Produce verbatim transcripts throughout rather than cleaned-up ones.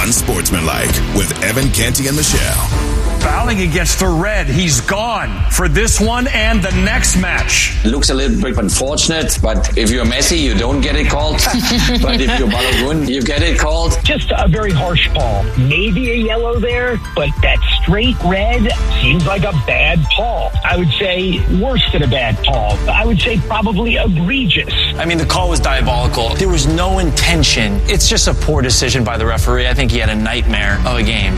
Unsportsmanlike with Evan Canty and Michelle. Balogun gets the red. He's gone for this one and the next match. Looks a little bit unfortunate, but if you're Messi, you don't get it called. But if you're Balogun, you get it called. Just a very harsh call. Maybe a yellow there, but that straight red seems like a bad call. I would say worse than a bad call. I would say probably egregious. I mean, the call was diabolical. There was no intention. It's just a poor decision by the referee. I think he had a nightmare of a game.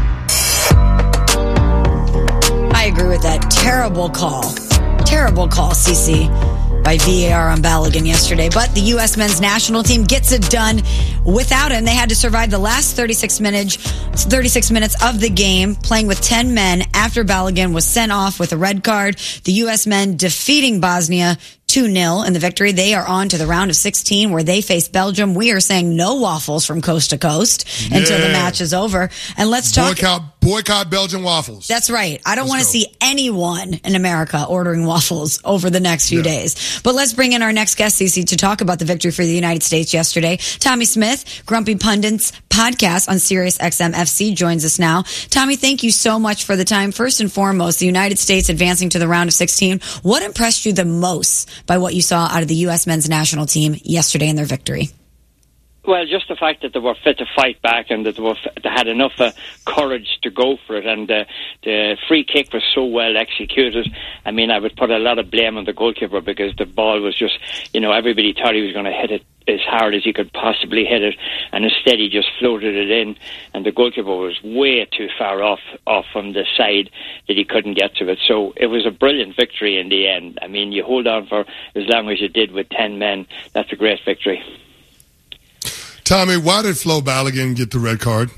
I agree with that. Terrible call. Terrible call, Cece, by V A R on Balogun yesterday. But the U S men's national team gets it done without him. They had to survive the last thirty-six minutes, thirty-six minutes of the game, playing with ten men after Balogun was sent off with a red card. The U S men defeating Bosnia two nil in the victory. They are on to the round of sixteen where they face Belgium. We are saying no waffles from coast to coast yeah. until the match is over. And let's talk. Boycott, boycott Belgian waffles. That's right. I don't want to see anyone in America ordering waffles over the next few yeah. days. But let's bring in our next guest, Cece, to talk about the victory for the United States yesterday. Tommy Smith, Grumpy Pundits podcast on Sirius X M F C, joins us now. Tommy, thank you so much for the time. First and foremost, the United States advancing to the round of sixteen. What impressed you the most by what you saw out of the U S men's national team yesterday in their victory? Well, just the fact that they were fit to fight back and that they, were, they had enough uh, courage to go for it. And uh, the free kick was so well executed. I mean, I would put a lot of blame on the goalkeeper because the ball was just, you know, everybody thought he was going to hit it as hard as he could possibly hit it. And instead he just floated it in. And the goalkeeper was way too far off, off from the side that he couldn't get to it. So it was a brilliant victory in the end. I mean, you hold on for as long as you did with ten men. That's a great victory. Tommy, why did Flo Balogun get the red card?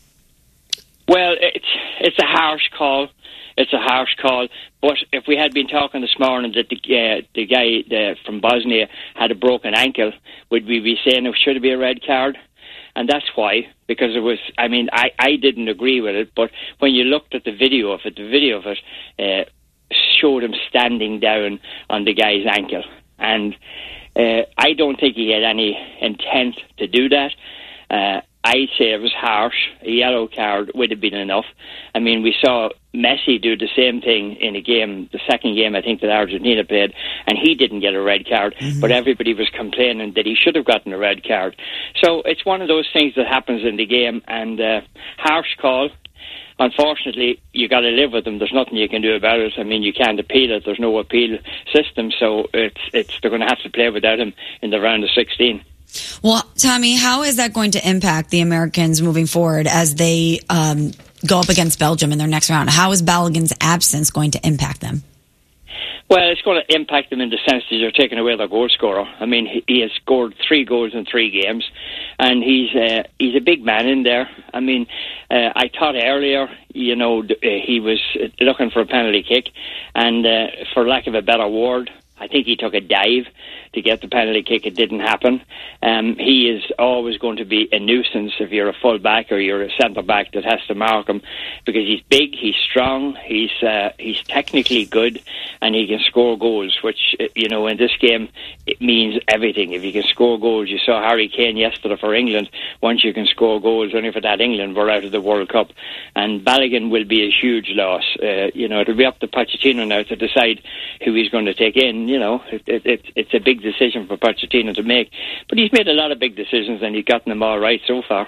Well, it's it's a harsh call. It's a harsh call. But if we had been talking this morning that the uh, the guy the, from Bosnia had a broken ankle, would we be saying it should be a red card? And that's why, because it was, I mean, I, I didn't agree with it, but when you looked at the video of it, the video of it uh, showed him standing down on the guy's ankle. And Uh, I don't think he had any intent to do that. Uh, I'd say it was harsh. A yellow card would have been enough. I mean, we saw Messi do the same thing in a game, the second game I think that Argentina played, and he didn't get a red card, mm-hmm. but everybody was complaining that he should have gotten a red card. So it's one of those things that happens in the game, and uh, harsh call. Unfortunately, you got to live with them. There's nothing you can do about it. I mean, you can't appeal it. There's no appeal system, so it's it's they're going to have to play without him in the round of sixteen. Well, Tommy, how is that going to impact the Americans moving forward as they um, go up against Belgium in their next round? How is Balogun's absence going to impact them? Well, it's going to impact them in the sense that you're taking away their goal scorer. I mean, he, he has scored three goals in three games, and he's uh, he's a big man in there. I mean, uh, I thought earlier, you know, uh, he was looking for a penalty kick, and uh, for lack of a better word, I think he took a dive to get the penalty kick. It didn't happen. Um, he is always going to be a nuisance if you're a full back or you're a centre back that has to mark him, because he's big, he's strong, he's uh, he's technically good, and he can score goals, which, you know, in this game, it means everything. If you can score goals, you saw Harry Kane yesterday for England. Once you can score goals, only for that England were out of the World Cup. And Balogun will be a huge loss. Uh, you know, it'll be up to Pochettino now to decide who he's going to take in. You know, it, it, it, it's a big decision for Pochettino to make. But he's made a lot of big decisions, and he's gotten them all right so far.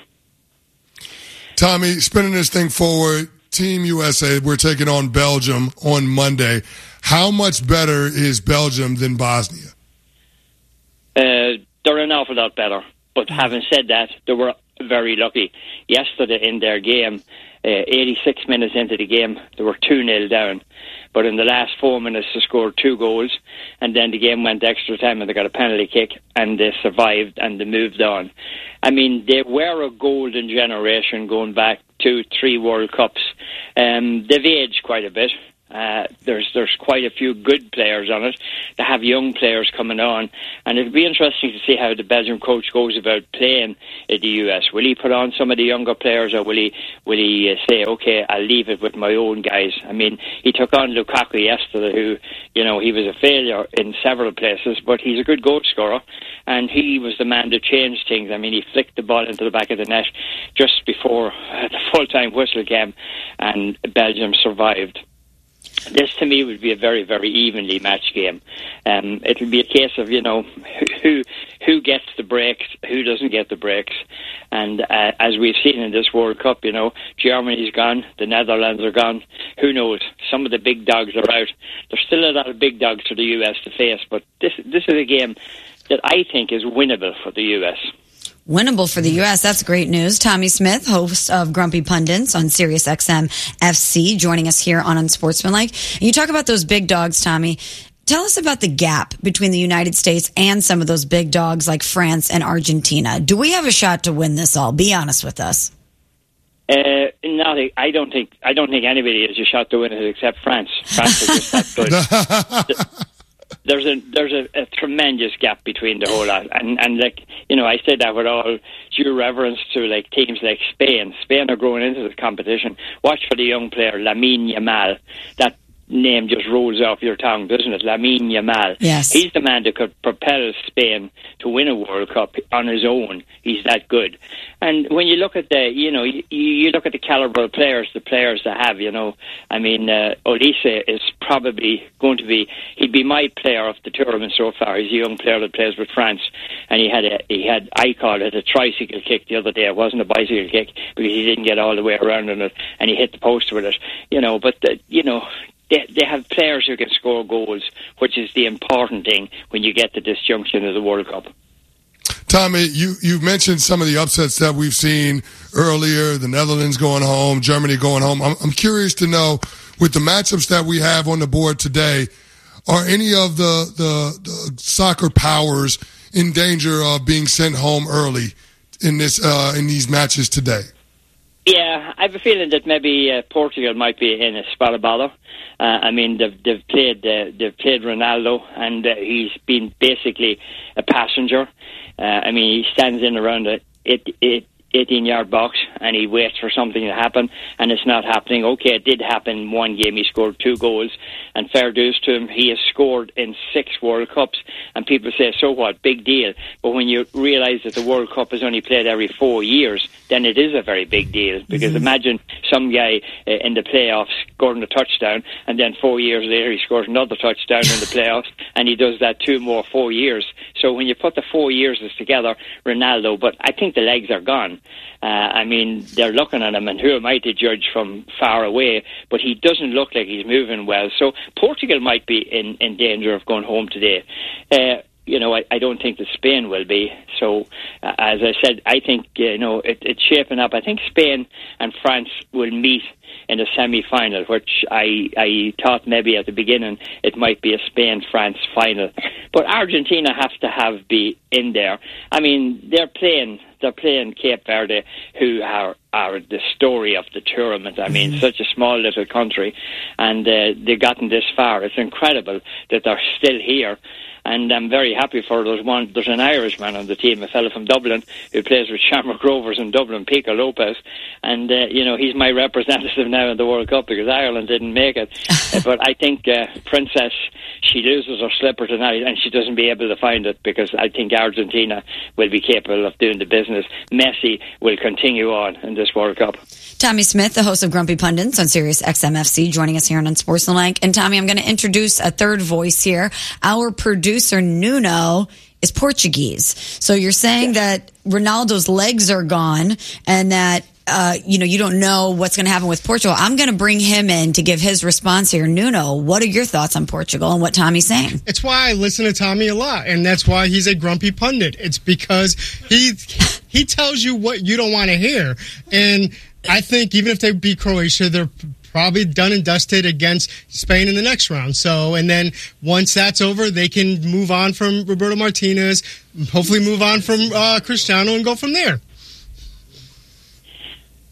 Tommy, spinning this thing forward, Team U S A, we're taking on Belgium on Monday. How much better is Belgium than Bosnia? Uh, they're an awful lot better. But having said that, they were very lucky. Yesterday in their game, uh, eighty-six minutes into the game, they were two nil down. But in the last four minutes, they scored two goals, and then the game went extra time, and they got a penalty kick, and they survived, and they moved on. I mean, they were a golden generation going back two, three World Cups. Um, they've aged quite a bit. Uh, there's there's quite a few good players on it. They have young players coming on, and it'll be interesting to see how the Belgian coach goes about playing in the U S. Will he put on some of the younger players, or will he will he uh, say, okay, I'll leave it with my own guys? I mean, he took on Lukaku yesterday, who, you know, he was a failure in several places, but he's a good goal scorer, and he was the man to change things. I mean, he flicked the ball into the back of the net just before uh, the full-time whistle came, and Belgium survived. This, to me, would be a very, very evenly matched game. Um, it'll be a case of, you know, who who gets the breaks, who doesn't get the breaks. And uh, as we've seen in this World Cup, you know, Germany's gone, the Netherlands are gone. Who knows? Some of the big dogs are out. There's still a lot of big dogs for the U S to face, but this this is a game that I think is winnable for the U S. Winnable for the U S. That's great news. Tommy Smith, host of Grumpy Pundits on Sirius X M F C, joining us here on Unsportsmanlike. And you talk about those big dogs, Tommy. Tell us about the gap between the United States and some of those big dogs like France and Argentina. Do we have a shot to win this all? Be honest with us. Uh, not, I don't think. I don't think anybody has a shot to win it except France. France is just that good. There's a there's a, a tremendous gap between the whole lot, and and like you know, I say that with all due reverence to like teams like Spain. Spain are growing into this competition. Watch for the young player Lamine Yamal. That name just rolls off your tongue, doesn't it? Lamine Yamal. Yes. He's the man that could propel Spain to win a World Cup on his own. He's that good. And when you look at the, you know, you, you look at the caliber of players, the players they have, you know, I mean, uh, Olise is probably going to be, he'd be my player of the tournament so far. He's a young player that plays with France. And he had, a, he had, I call it a tricycle kick the other day. It wasn't a bicycle kick because he didn't get all the way around on it and he hit the post with it, you know, but, the, you know, They, they have players who can score goals, which is the important thing when you get to this junction of the World Cup. Tommy, you, you mentioned some of the upsets that we've seen earlier, the Netherlands going home, Germany going home. I'm, I'm curious to know, with the matchups that we have on the board today, are any of the, the, the soccer powers in danger of being sent home early in this uh, in these matches today? Yeah, I have a feeling that maybe uh, Portugal might be in a spot of bother. Uh, I mean, they've, they've played uh, they've played Ronaldo, and uh, he's been basically a passenger. Uh, I mean, he stands in around a it, it, eighteen-yard box, and he waits for something to happen, and it's not happening. Okay, it did happen in one game. He scored two goals, and fair dues to him, he has scored in six World Cups, and people say, so what, big deal. But when you realise that the World Cup is only played every four years, then it is a very big deal, because mm-hmm. imagine some guy uh, in the playoffs scoring a touchdown, and then four years later he scores another touchdown in the playoffs, and he does that two more four years. So when you put the four years together, Ronaldo, but I think the legs are gone. Uh, I mean, they're looking at him, and who am I to judge from far away? But he doesn't look like he's moving well. So Portugal might be in, in danger of going home today. Uh, you know, I, I don't think that Spain will be. So, uh, as I said, I think, uh, you know, it, it's shaping up. I think Spain and France will meet in the semi-final, which I, I thought maybe at the beginning it might be a Spain-France final. But Argentina has to have be in there. I mean, they're playing they're playing Cape Verde, who are, are the story of the tournament. I mean, mm-hmm. such a small little country, and uh, they've gotten this far. It's incredible that they're still here. And I'm very happy for there's one. There's an Irishman on the team, a fellow from Dublin, who plays with Shamrock Rovers in Dublin, Pico Lopez. And, uh, you know, he's my representative now in the World Cup because Ireland didn't make it. uh, but I think uh, Princess, she loses her slipper tonight and she doesn't be able to find it because I think Argentina will be capable of doing the business. Messi will continue on in this World Cup. Tommy Smith, the host of Grumpy Pundits on Sirius X M F C, joining us here on Unsportsmanlike. And Tommy, I'm going to introduce a third voice here. Our producer, Nuno, is Portuguese. So you're saying that Ronaldo's legs are gone and that, uh, you know, you don't know what's going to happen with Portugal. I'm going to bring him in to give his response here. Nuno, what are your thoughts on Portugal and what Tommy's saying? It's why I listen to Tommy a lot, and that's why he's a grumpy pundit. It's because he he tells you what you don't want to hear. And I think even if they beat Croatia, they're probably done and dusted against Spain in the next round. So, and then once that's over, they can move on from Roberto Martinez, hopefully move on from uh, Cristiano and go from there.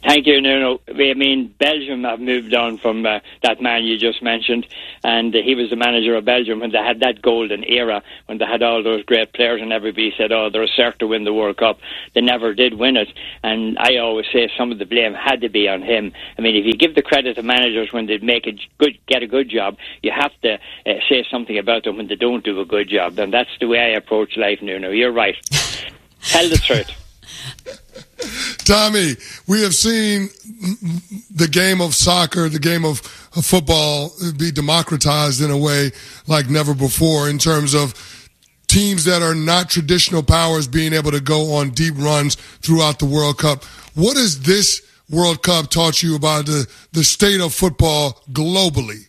Thank you. No, no. I mean, Belgium have moved on from uh, that man you just mentioned, and uh, he was the manager of Belgium when they had that golden era, when they had all those great players, and everybody said, oh, they're certain to win the World Cup. They never did win it, and I always say some of the blame had to be on him. I mean, if you give the credit to managers when they make a good, get a good job, you have to uh, say something about them when they don't do a good job, and that's the way I approach life, Nuno. You're right. Tell the truth. Tommy, we have seen the game of soccer, the game of football be democratized in a way like never before in terms of teams that are not traditional powers being able to go on deep runs throughout the World Cup. What has this World Cup taught you about the, the state of football globally?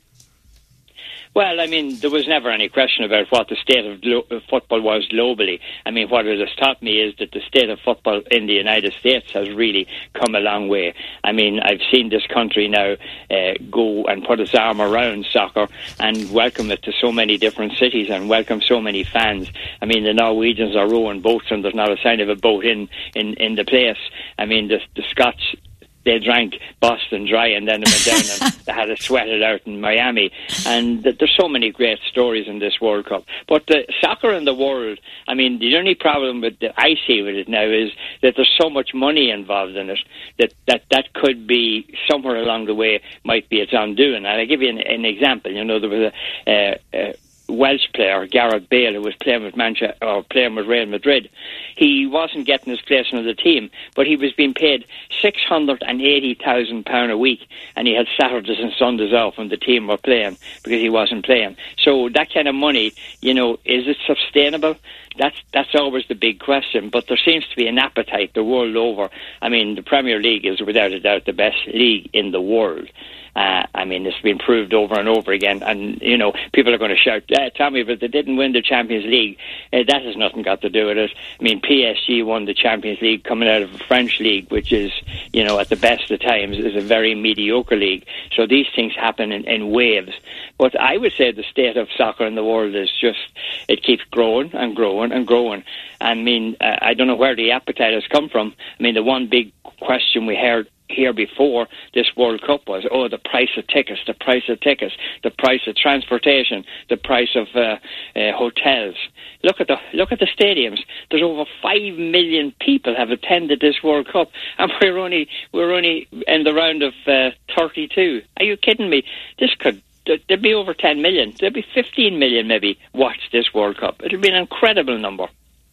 Well, I mean, there was never any question about what the state of glo- football was globally. I mean, what it has taught me is that the state of football in the United States has really come a long way. I mean, I've seen this country now uh, go and put its arm around soccer and welcome it to so many different cities and welcome so many fans. I mean, the Norwegians are rowing boats and there's not a sign of a boat in, in, in the place. I mean, the, the Scots, they drank Boston dry and then they went down and they had to sweat it out in Miami. And th- there's so many great stories in this World Cup. But the soccer in the world, I mean, the only problem with the, I see with it now is that there's so much money involved in it that that, that could be somewhere along the way might be its undoing. And I'll give you an, an example. You know, there was a... Uh, uh, Welsh player, Gareth Bale, who was playing with Manchester or playing with Real Madrid. He wasn't getting his place on the team, but he was being paid six hundred and eighty thousand pound a week, and he had Saturdays and Sundays off when the team were playing because he wasn't playing. So that kind of money, you know, is it sustainable? That's that's always the big question. But there seems to be an appetite the world over. I mean, the Premier League is without a doubt the best league in the world. Uh, I mean, it's been proved over and over again. And, you know, people are going to shout, eh, Tommy, but they didn't win the Champions League. Uh, that has nothing got to do with it. I mean, P S G won the Champions League coming out of a French league, which is, you know, at the best of times, is a very mediocre league. So these things happen in, in waves. But I would say the state of soccer in the world is just, it keeps growing and growing and growing. I mean, uh, I don't know where the appetite has come from. I mean, the one big question we heard here before this World Cup was, oh, the price of tickets, the price of tickets, the price of transportation, the price of uh, uh, hotels. Look at the look at the stadiums. There's over five million people have attended this World Cup, and we're only we're only in the round of uh, thirty-two. Are you kidding me? This could there'd be over ten million. There'd be fifteen million maybe watch this World Cup. It'll be an incredible number.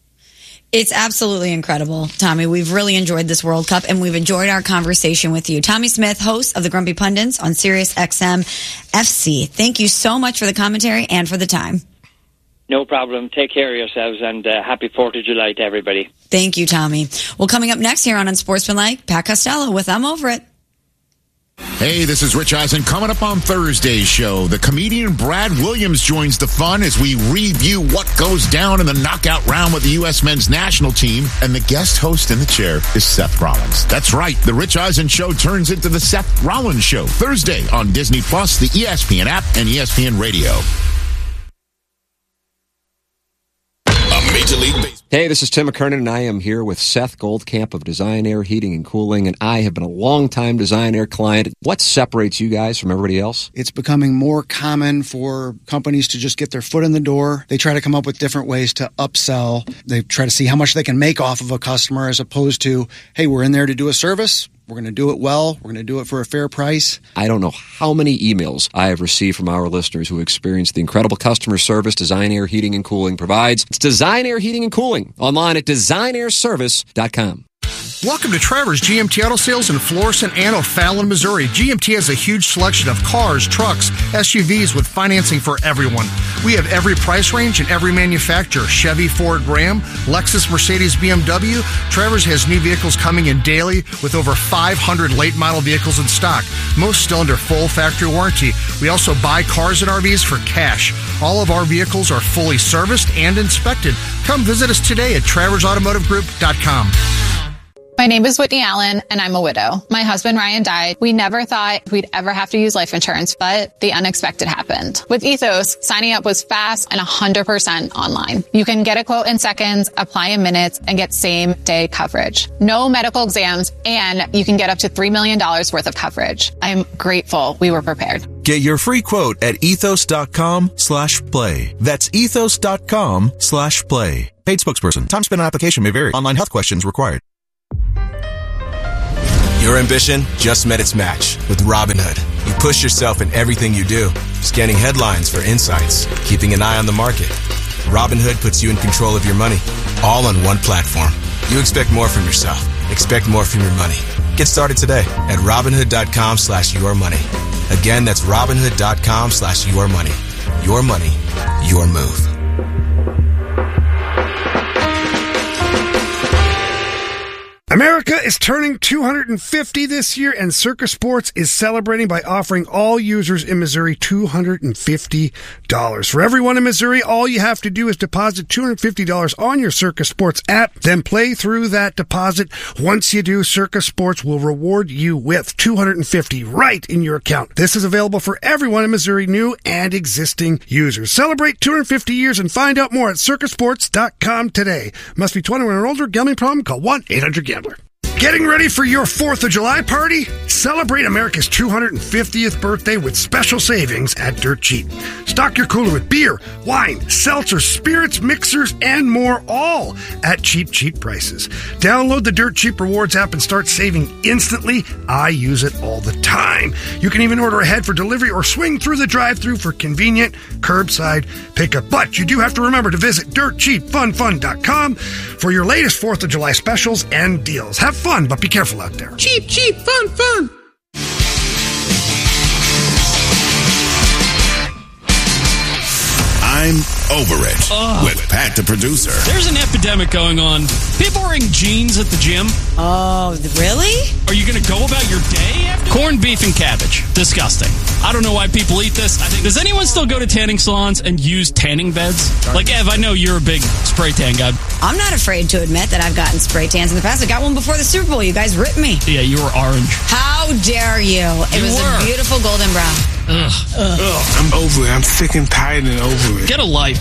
It's absolutely incredible, Tommy. We've really enjoyed this World Cup, and we've enjoyed our conversation with you. Tommy Smith, host of the Grumpy Pundits on Sirius X M F C. Thank you so much for the commentary and for the time. No problem. Take care of yourselves, and uh, happy fourth of July to everybody. Thank you, Tommy. Well, coming up next here on Unsportsmanlike, Pat Costello with I'm Over It. Hey, this is Rich Eisen. Coming up on Thursday's show, the comedian Brad Williams joins the fun as we review what goes down in the knockout round with the U S men's national team. And the guest host in the chair is Seth Rollins. That's right. The Rich Eisen Show turns into the Seth Rollins Show Thursday on Disney Plus, the E S P N app, and E S P N Radio. Major League Baseball. Hey, this is Tim McKernan, and I am here with Seth Goldcamp of Design Air Heating and Cooling, and I have been a longtime Design Air client. What separates you guys from everybody else? It's becoming more common for companies to just get their foot in the door. They try to come up with different ways to upsell. They try to see how much they can make off of a customer as opposed to, hey, we're in there to do a service. We're going to do it well. We're going to do it for a fair price. I don't know how many emails I have received from our listeners who experience the incredible customer service Design Air Heating and Cooling provides. It's Design Air Heating and Cooling, online at design air service dot com. Welcome to Trevor's G M T Auto Sales in Florissant and O'Fallon, Missouri. G M T has a huge selection of cars, trucks, S U Vs with financing for everyone. We have every price range and every manufacturer. Chevy, Ford, Ram, Lexus, Mercedes, B M W. Trevor's has new vehicles coming in daily with over five hundred late model vehicles in stock, most still under full factory warranty. We also buy cars and R Vs for cash. All of our vehicles are fully serviced and inspected. Come visit us today at travers automotive group dot com. My My name is Whitney Allen, and I'm a widow. My husband, Ryan, died. We never thought we'd ever have to use life insurance, but the unexpected happened. With Ethos, signing up was fast and one hundred percent online. You can get a quote in seconds, apply in minutes, and get same-day coverage. No medical exams, and you can get up to three million dollars worth of coverage. I'm grateful we were prepared. Get your free quote at ethos.com slash play. That's ethos.com slash play. Paid spokesperson. Time spent on application may vary. Online health questions required. Your ambition just met its match with Robinhood. You push yourself in everything you do, scanning headlines for insights, keeping an eye on the market. Robinhood puts you in control of your money, all on one platform. You expect more from yourself. Expect more from your money. Get started today at Robinhood.com slash your money. Again, that's Robinhood.com slash your money. Your money, your move. America is turning two hundred fifty this year, and Circa Sports is celebrating by offering all users in Missouri two hundred fifty dollars. For everyone in Missouri, all you have to do is deposit two hundred fifty dollars on your Circa Sports app, then play through that deposit. Once you do, Circa Sports will reward you with two hundred fifty dollars right in your account. This is available for everyone in Missouri, new and existing users. Celebrate two hundred fifty years and find out more at circa sports dot com today. Must be twenty-one or older. Gambling problem? Call one eight hundred gambler. Getting ready for your fourth of July party? Celebrate America's two hundred fiftieth birthday with special savings at Dirt Cheap. Stock your cooler with beer, wine, seltzer, spirits, mixers, and more, all at cheap, cheap prices. Download the Dirt Cheap Rewards app and start saving instantly. I use it all the time. You can even order ahead for delivery or swing through the drive-thru for convenient curbside pickup. But you do have to remember to visit dirt cheap fun fun dot com for your latest fourth of July specials and deals. Have fun, but be careful out there. Cheap, cheap, fun, fun. I'm over it Ugh. with Pat the producer. There's an epidemic going on. People wearing jeans at the gym. Oh, really? Are you going to go about your day after corned beef and cabbage? Disgusting. I don't know why people eat this. I think. Does anyone still go to tanning salons and use tanning beds? Like, Ev, I know you're a big spray tan guy. I'm not afraid to admit that I've gotten spray tans in the past. I got one before the Super Bowl. You guys ripped me. Yeah, you were orange. How dare you? It You was were. a beautiful golden brown. Ugh. Ugh. Ugh. I'm over it. I'm sick and tired and over it. Get a life.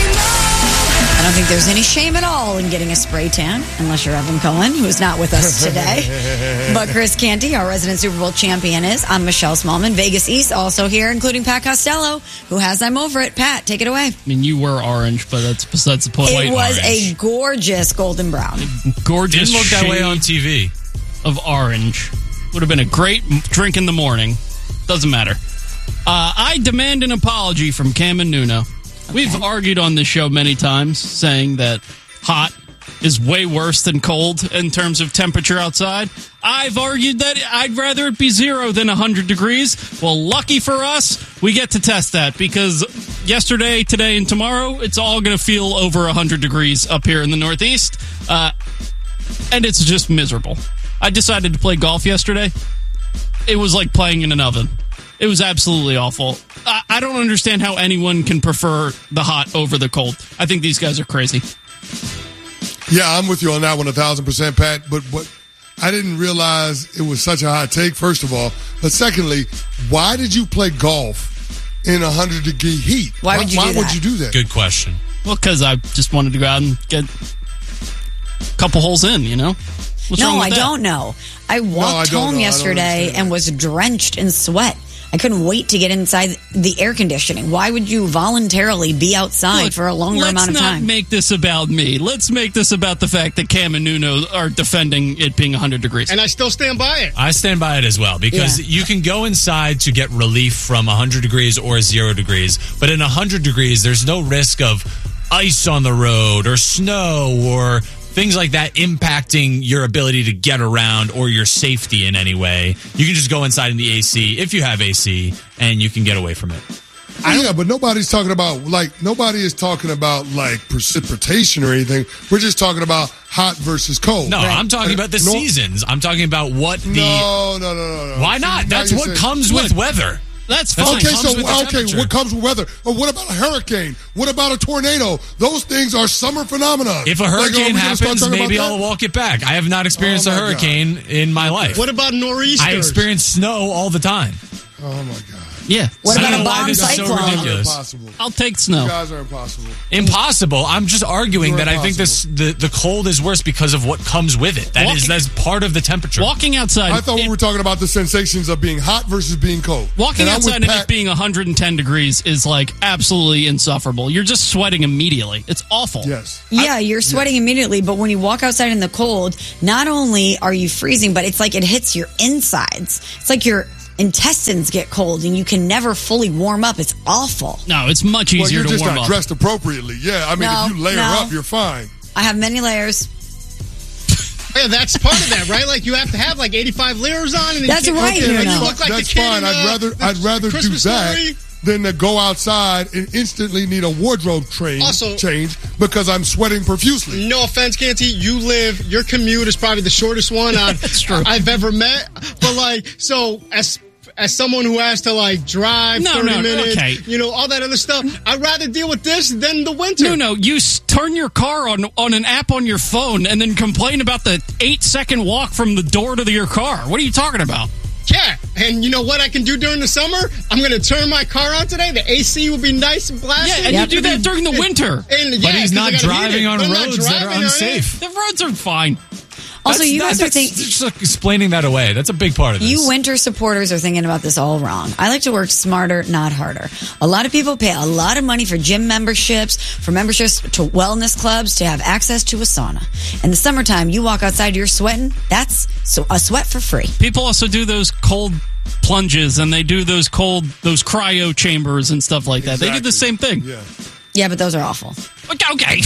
I don't think there's any shame at all in getting a spray tan, unless you're Evan Cohen, who is not with us today. But Chris Canty, our resident Super Bowl champion, is. I'm Michelle Smallman. Vegas East also here, including Pat Costello, who has I'm Over It. Pat, take it away. I mean, you were orange, but that's besides the point. It was a gorgeous golden brown. Gorgeous Didn't look that way on T V. Of orange. Would have been a great drink in the morning. Doesn't matter. Uh, I demand an apology from Cam and Nuno. Okay. We've argued on this show many times, saying that hot is way worse than cold in terms of temperature outside. I've argued that I'd rather it be zero than one hundred degrees. Well, lucky for us, we get to test that, because yesterday, today, and tomorrow, it's all going to feel over one hundred degrees up here in the Northeast. Uh, and it's just miserable. I decided to play golf yesterday. It was like playing in an oven. It was absolutely awful. I, I don't understand how anyone can prefer the hot over the cold. I think these guys are crazy. Yeah, I'm with you on that one, a thousand percent, Pat. But what I didn't realize it was such a hot take, first of all. But secondly, why did you play golf in one hundred degree heat? Why would you why do that? would you do that? Good question. Well, because I just wanted to go out and get a couple holes in, you know? What's no, wrong with I that? don't know. I walked I don't home know. I don't yesterday and was drenched in sweat. I couldn't wait to get inside the air conditioning. Why would you voluntarily be outside Look, for a longer amount of Let's time? not make this about me. Let's make this about the fact that Cam and Nuno are defending it being one hundred degrees. And I still stand by it. I stand by it as well, because Yeah. you can go inside to get relief from one hundred degrees or zero degrees, but in one hundred degrees, there's no risk of ice on the road or snow or things like that impacting your ability to get around or your safety in any way. You can just go inside in the A C, if you have A C, and you can get away from it. Yeah, but nobody's talking about, like, nobody is talking about, like, precipitation or anything. We're just talking about hot versus cold. No, Right. I'm talking about the No- seasons. I'm talking about what the... No, no, no, no, no. Why See, not? now That's you're what saying- comes with weather. That's fine. Okay, Comes so with the okay, temperature. what comes with weather? Or what about a hurricane? What about a tornado? Those things are summer phenomena. If a Like, are we hurricane gonna start happens, talking maybe about I'll that? walk it back. I have not experienced Oh, a my hurricane in my life. What about nor'easters? I experience snow all the time. Oh my god. Yeah. What I about don't a know why bomb this is so cyclone? ridiculous. Impossible. I'll take snow. You guys are impossible. Impossible. I'm just arguing You're that I think this the, the cold is worse because of what comes with it. That is Walking- that's part of the temperature. Walking outside. I thought we it- were talking about the sensations of being hot versus being cold. Walking And I'm with outside and Pat. it being one hundred ten degrees is like absolutely insufferable. You're just sweating immediately. It's awful. Yes. Yeah, you're sweating immediately, but when you walk outside in the cold, not only are you freezing, but it's like it hits your insides. It's like your intestines get cold and you can never fully warm up. It's awful. No, it's much Well, easier you're to just warm not up. dressed appropriately. Yeah, I mean, No, if you layer no. up, you're fine. I have many layers. Yeah, that's part of that, right? Like you have to have like eighty-five layers on, and then That's you can't- right, okay, you like, know. you look like That's the kid fine. in, I'd uh, rather the I'd rather do Christmas that Story. than to go outside and instantly need a wardrobe train Also- change because I'm sweating profusely. No offense, Canty. You live, your commute is probably the shortest one I, true. I've ever met. But like, so as as someone who has to like drive No, thirty no, minutes, okay. you know, all that other stuff, I'd rather deal with this than the winter. No, no. You s- turn your car on on an app on your phone and then complain about the eight second walk from the door to the, your car. What are you talking about? Yeah, and you know what I can do during the summer? I'm going to turn my car on today. The A C will be nice and blasting. Yeah, and you do that during the winter. And, But yeah, he's 'cause not I gotta heat driving it, on but I'm not roads that are driving on it. unsafe. The roads are fine. Also, That's you not- guys are that's thinking. just like explaining that away. That's a big part of this. You winter supporters are thinking about this all wrong. I like to work smarter, not harder. A lot of people pay a lot of money for gym memberships, for memberships to wellness clubs to have access to a sauna. In the summertime, you walk outside, you're sweating. That's so a sweat for free. People also do those cold plunges and they do those cold, those cryo chambers and stuff like that. They do the same thing. Yeah. Yeah, but those are awful. Okay. okay.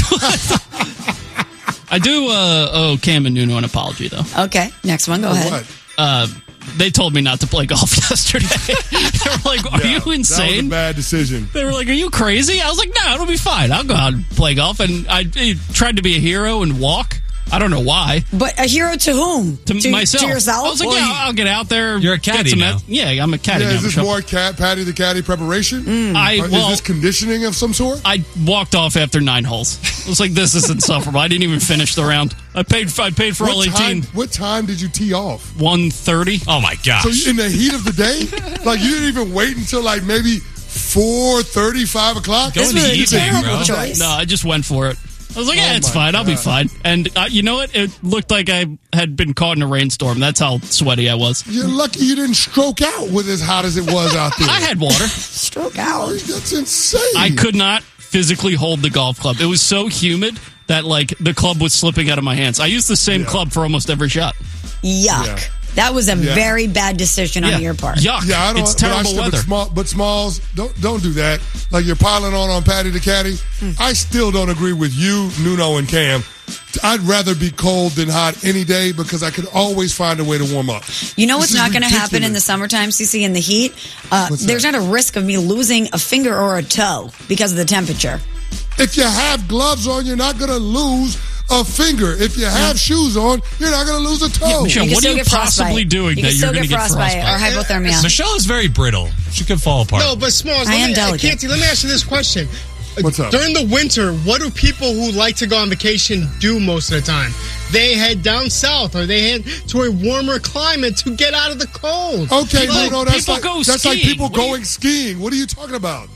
I do uh, owe Cam and Nuno an apology, though. Okay, next one. Go For ahead. what? Uh, they told me not to play golf yesterday. They were like, are Yeah, you That was insane? a bad decision. They were like, are you crazy? I was like, no, it'll be fine. I'll go out and play golf. And I, I tried to be a hero and walk. I don't know why. But a hero to whom? To, myself. To yourself? I was like, Well, yeah, you- I'll get out there. You're a get caddy some now. ex- Yeah, I'm a caddy Yeah, now. is this Michelle. more cat Patty the Caddy preparation? I, Or well, is this conditioning of some sort? I walked off after nine holes. I was like, this is insufferable. I didn't even finish the round. I paid I paid for all what eighteen. time, what time did you tee off? one thirty. Oh my gosh. So you- in the heat of the day? Like you didn't even wait until like maybe four thirty, five o'clock? Go in the was a evening, terrible bro. choice. No, I just went for it. I was like, yeah, Oh it's my fine. I'll be God. fine. And uh, you know what? It looked like I had been caught in a rainstorm. That's how sweaty I was. You're lucky you didn't stroke out with as hot as it was out there. I had water. Stroke out. That's insane. I could not physically hold the golf club. It was so humid that like the club was slipping out of my hands. I used the same Yeah. club for almost every shot. Yuck. Yeah. That was a Yeah. very bad decision Yeah. on your part. Yuck. Yeah, I don't. It's but I terrible still- weather. But, small, but Smalls, don't don't do that. Like you're piling on on Patty the Caddy. Hmm. I still don't agree with you, Nuno, and Cam. I'd rather be cold than hot any day because I could always find a way to warm up. You know This what's is not going to happen in the ridiculous. summertime, C C, in the heat? Uh, What's there's that? not a risk of me losing a finger or a toe because of the temperature. If you have gloves on, you're not going to lose a finger. If you have shoes on, you're not going to lose a toe. Michelle, You can what still are you get possibly frostbite. doing You that can you're still going to get get frostbite frostbite? or hypothermia. Michelle is very brittle. She could fall apart. No, but Smalls, I let am me, delicate. Canty, let me ask you this question. What's up? During the winter, what do people who like to go on vacation do most of the time? They head down south or they head to a warmer climate to get out of the cold. Okay, People- no, no, that's people like go that's like skiing. people What do you- going skiing. What are you talking about?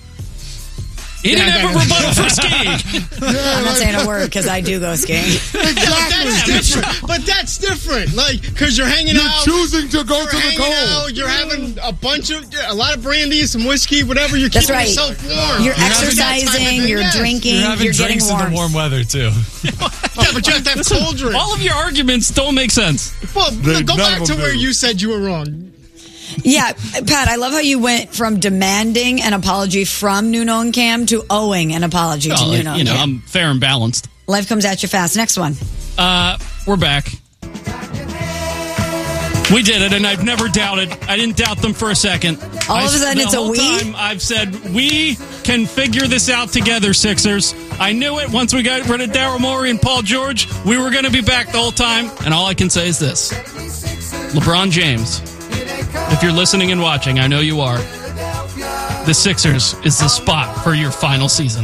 He didn't have a rebuttal for skiing. Yeah, I'm not like- saying a word because I do go skiing. Exactly. That's different. But that's different. Like, because you're hanging You're out. choosing to go You're to the hanging cold. out. You're having a bunch of, a lot of brandy, some whiskey, whatever. You're That's keeping right. yourself warm. You're having that time of exercising, day, you're yes. drinking, You're you're, having getting drinks in warm. the warm weather too. Yeah, but you have to have cold drinks. All of your arguments don't make sense. Well, They- go none back of to them where do. you said you were wrong. Yeah, Pat, I love how you went from demanding an apology from Nuno and Cam to owing an apology to Well, Nuno you and know, Cam. I'm fair and balanced. Life comes at you fast. Next one. Uh, we're back. We did it, and I've never doubted. I didn't doubt them for a second. All I, of a sudden the it's a whole we? time I've said, we can figure this out together, Sixers. I knew it once we got rid of Daryl Morey and Paul George. We were going to be back the whole time, and all I can say is this. LeBron James, if you're listening and watching, I know you are. the Sixers is the spot for your final season.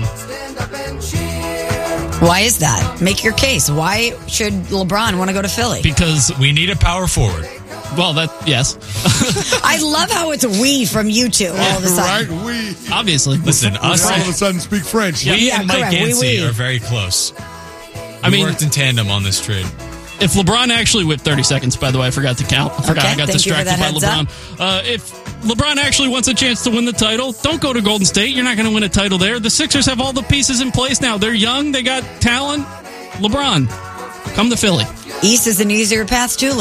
Why is that? Make your case. Why should LeBron want to go to Philly? Because we need a power forward. Well, that, yes. I love how it's we from you two all of a sudden. Right? We. Obviously. Listen, us all of a sudden speak French. We Yeah, and Mike correct. Oui, Yancey oui. are very close. I We mean, worked in tandem on this trade. if LeBron actually went thirty seconds, by the way, I forgot to count. I forgot Okay, I got thank you for distracted that by heads LeBron. Uh, if LeBron actually wants a chance to win the title, don't go to Golden State. You're not going to win a title there. The Sixers have all the pieces in place now. They're young. They got talent. LeBron, come to Philly. East is an easier path too,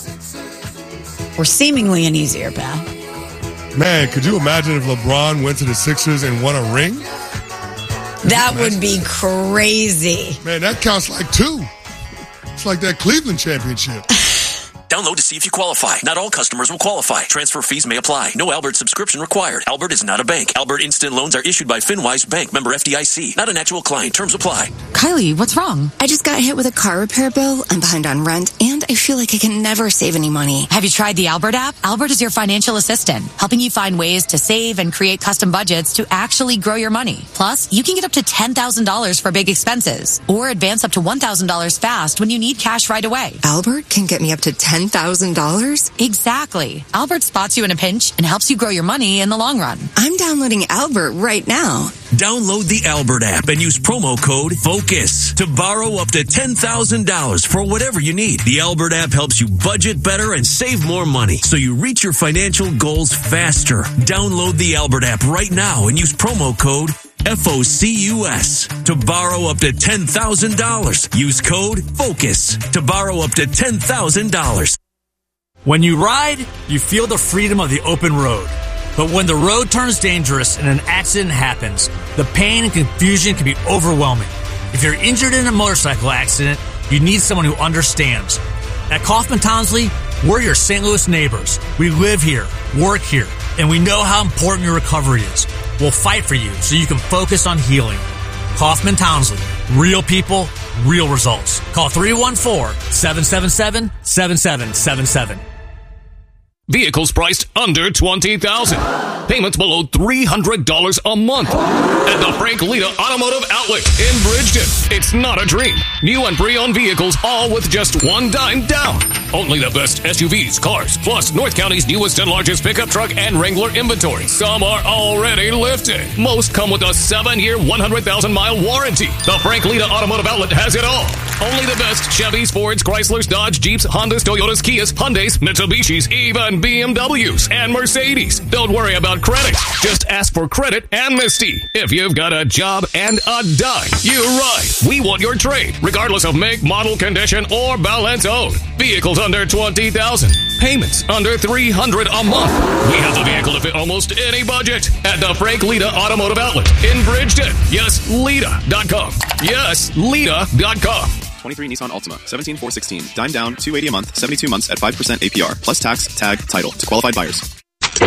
LeBron. Or seemingly an easier path. Man, could you imagine if LeBron went to the Sixers and won a ring? That would be crazy. Man, that counts like two. It's like that Cleveland championship. Download to see if you qualify. Not all customers will qualify. Transfer fees may apply. No Albert subscription required. Albert is not a bank. Albert Instant Loans are issued by FinWise Bank, member F D I C. Not an actual client. Terms apply. Kylie, what's wrong? I just got hit with a car repair bill. I'm behind on rent, and I feel like I can never save any money. Have you tried the Albert app? Albert is your financial assistant, helping you find ways to save and create custom budgets to actually grow your money. Plus, you can get up to ten thousand dollars for big expenses, or advance up to one thousand dollars fast when you need cash right away. Albert can get me up to ten thousand dollars? Exactly. Albert spots you in a pinch and helps you grow your money in the long run. I'm downloading Albert right now. Download the Albert app and use promo code FOCUS to borrow up to ten thousand dollars for whatever you need. The Albert app helps you budget better and save more money so you reach your financial goals faster. Download the Albert app right now and use promo code F O C U S to borrow up to ten thousand dollars. Use code FOCUS to borrow up to ten thousand dollars. When you ride, you feel the freedom of the open road. But when the road turns dangerous and an accident happens, the pain and confusion can be overwhelming. If you're injured in a motorcycle accident, you need someone who understands. At Kaufman Townsley, we're your Saint Louis neighbors. We live here, work here, and we know how important your recovery is. We'll fight for you so you can focus on healing. Kaufman Townsley. Real people, real results. Call three one four, seven seven seven, seven seven seven seven. Vehicles priced under twenty thousand dollars. Payments below three hundred dollars a month. At the Frank Lita Automotive Outlet in Bridgeton. It's not a dream. New and pre-owned vehicles, all with just one dime down. Only the best S U Vs, cars, plus North County's newest and largest pickup truck and Wrangler inventory. Some are already lifted. Most come with a seven-year, one hundred thousand mile warranty. The Frank Lita Automotive Outlet has it all. Only the best Chevys, Fords, Chryslers, Dodge, Jeeps, Hondas, Toyotas, Kias, Hyundais, Mitsubishis, even B M Ws and Mercedes. Don't worry about credit. Just ask for credit amnesty. If you've got a job and a dime, you're right. We want your trade, regardless of make, model, condition, or balance owed. Vehicles under twenty thousand dollars. Payments under three hundred dollars a month. We have the vehicle to fit almost any budget at the Frank Lita Automotive Outlet in Bridgeton. Yes, Lita dot com. Yes, Lita dot com. twenty-three Nissan Altima, seventeen four sixteen, dime down, two hundred eighty a month, seventy-two months at five percent A P R, plus tax, tag, title to qualified buyers.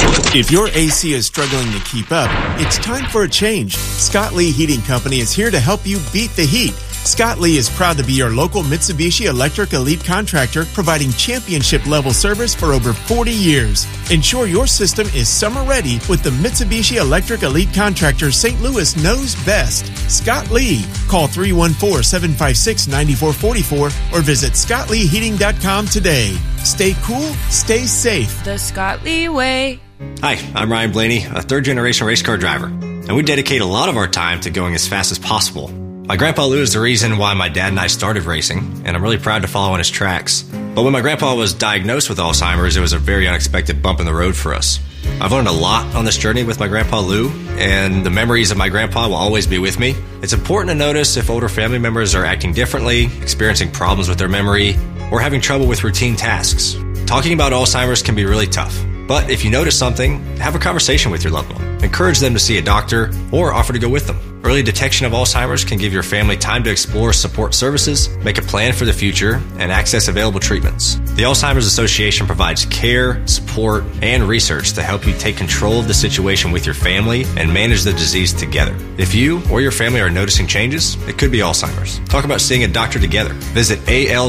If your A C is struggling to keep up, it's time for a change. Scott Lee Heating Company is here to help you beat the heat. Scott Lee is proud to be your local Mitsubishi Electric Elite contractor, providing championship-level service for over forty years. Ensure your system is summer-ready with the Mitsubishi Electric Elite contractor Saint Louis knows best. Scott Lee. Call three one four, seven five six, nine four four four or visit scott lee heating dot com today. Stay cool, stay safe. The Scott Lee way. Hi, I'm Ryan Blaney, a third-generation race car driver, and we dedicate a lot of our time to going as fast as possible. My grandpa Lou is the reason why my dad and I started racing, and I'm really proud to follow in his tracks. But when my grandpa was diagnosed with Alzheimer's, it was a very unexpected bump in the road for us. I've learned a lot on this journey with my grandpa Lou, and the memories of my grandpa will always be with me. It's important to notice if older family members are acting differently, experiencing problems with their memory, or having trouble with routine tasks. Talking about Alzheimer's can be really tough. But if you notice something, have a conversation with your loved one. Encourage them to see a doctor or offer to go with them. Early detection of Alzheimer's can give your family time to explore support services, make a plan for the future, and access available treatments. The Alzheimer's Association provides care, support, and research to help you take control of the situation with your family and manage the disease together. If you or your family are noticing changes, it could be Alzheimer's. Talk about seeing a doctor together. Visit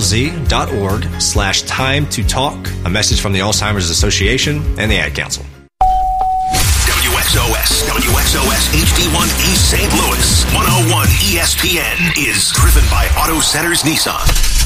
alz.org slash time to talk. A message from the Alzheimer's Association and the Ad Council. W X O S, W West H D one East Saint Louis. one oh one E S P N is driven by Auto Centers Nissan.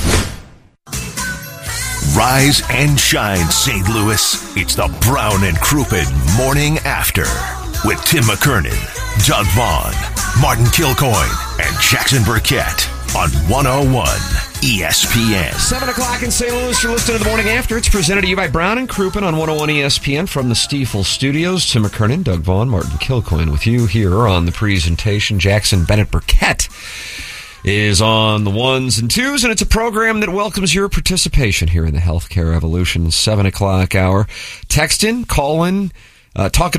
Rise and shine, Saint Louis. It's the Brown and Crouppen Morning After with Tim McKernan, Doug Vaughn, Martin Kilcoyne, and Jackson Burkett on one oh one E S P N. seven o'clock in Saint Louis. You're listening to the Morning After. It's presented to you by Brown and Crouppen on one oh one E S P N from the Stiefel Studios. Tim McKernan, Doug Vaughn, Martin Kilcoyne with you here on the presentation. Jackson Bennett Burkett is on the ones and twos, and it's a program that welcomes your participation here in the Healthcare Revolution seven o'clock hour. Text in, call in, uh, talk it